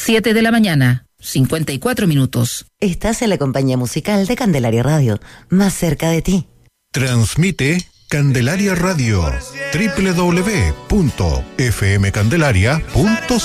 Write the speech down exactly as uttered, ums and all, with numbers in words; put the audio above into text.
siete de la mañana, cincuenta y cuatro minutos. Estás en la compañía musical de Candelaria Radio, más cerca de ti. Transmite Candelaria Radio, doble u doble u doble u punto f m candelaria punto c l.